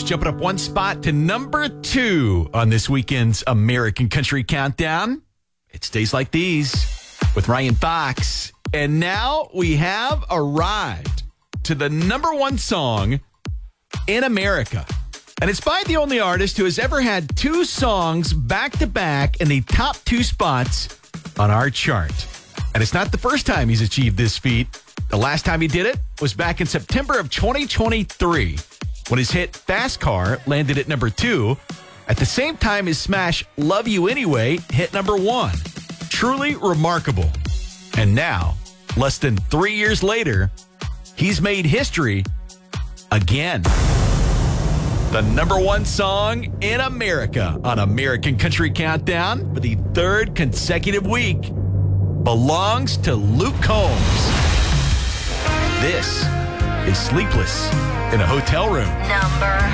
jumping up one spot to number 2 on this weekend's American Country Countdown. It's days like these with Ryan Fox. And now we have arrived to the number 1 song in America. And it's by the only artist who has ever had 2 songs back-to-back in the top 2 spots on our chart. And it's not the first time he's achieved this feat. The last time he did it was back in September of 2023 when his hit Fast Car landed at number 2 at the same time his smash Love You Anyway hit number 1. Truly remarkable. And now, less than 3 years later, he's made history again. The number 1 song in America on American Country Countdown for the 3rd consecutive week belongs to Luke Combs. This is Sleepless in a Hotel Room. Number